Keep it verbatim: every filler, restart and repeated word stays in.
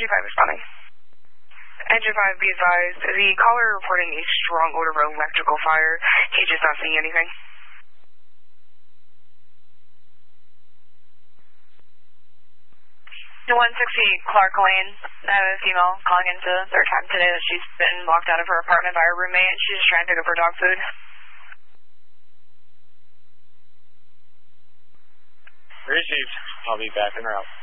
Engine five responding. Engine five, be advised, the caller reporting a strong odor of electrical fire. He's just not seeing anything. one sixty Clark Lane. I have a female calling in for the third time today that she's been locked out of her apartment by her roommate and she's just trying to pick up her dog food. Received. I'll be back en route.